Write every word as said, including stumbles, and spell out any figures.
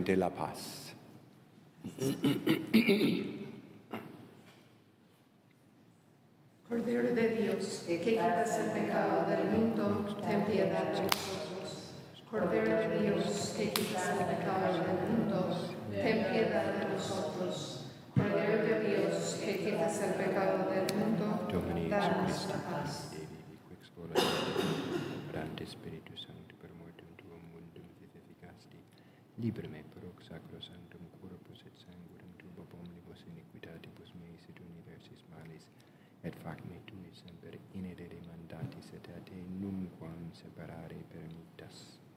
de la paz. Cordero de Dios, que quitas el pecado del mundo, ten piedad de nosotros. Cordero de Dios, que quitas el pecado del mundo, ten piedad de nosotros. Cordero de Dios, que quitas el pecado del mundo, Domini danos Jesu la Christi, paz. Devi, quic sola, orante Spiritu Sancti, per mortem tuum mundum vivificasti, liber me per hoc sacrosanctum corpus et sanguinem tuum ab omnibus iniquitatibus meis et universis malis, et fac me tui semper inedere mandatis et a te numquam separare permittas.